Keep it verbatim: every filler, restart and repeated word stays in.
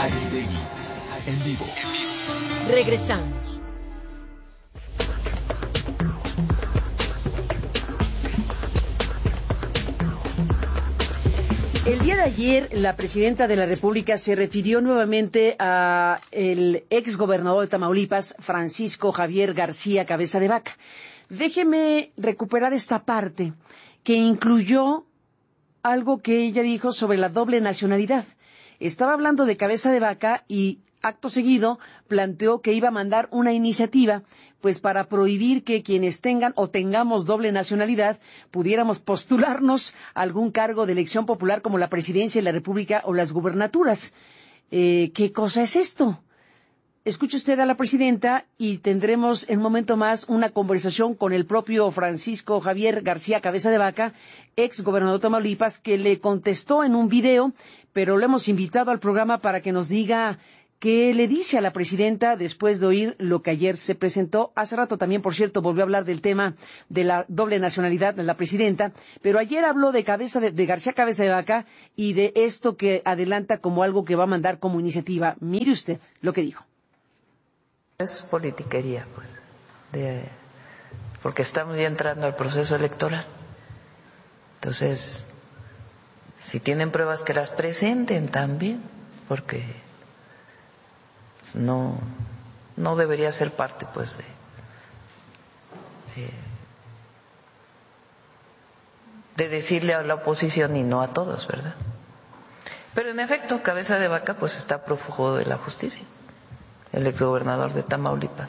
Aristegui, en vivo. Regresamos. El día de ayer, la presidenta de la República se refirió nuevamente a el ex gobernador de Tamaulipas, Francisco Javier García Cabeza de Vaca. Déjeme recuperar esta parte que incluyó algo que ella dijo sobre la doble nacionalidad. Estaba hablando de Cabeza de Vaca y acto seguido planteó que iba a mandar una iniciativa pues para prohibir que quienes tengan o tengamos doble nacionalidad pudiéramos postularnos a algún cargo de elección popular como la presidencia de la República o las gubernaturas. Eh, ¿Qué cosa es esto? Escuche usted a la presidenta y tendremos en un momento más una conversación con el propio Francisco Javier García Cabeza de Vaca, ex gobernador de Tamaulipas, que le contestó en un video, pero lo hemos invitado al programa para que nos diga qué le dice a la presidenta después de oír lo que ayer se presentó. Hace rato también, por cierto, volvió a hablar del tema de la doble nacionalidad de la presidenta, pero ayer habló de, cabeza de, de García Cabeza de Vaca y de esto que adelanta como algo que va a mandar como iniciativa. Mire usted lo que dijo. Es politiquería, pues, de, porque estamos ya entrando al proceso electoral. Entonces, si tienen pruebas que las presenten también, porque no, no debería ser parte, pues, de, de, de decirle a la oposición y no a todos, ¿verdad? Pero en efecto, Cabeza de Vaca, pues, está prófugo de la justicia. El exgobernador de Tamaulipas.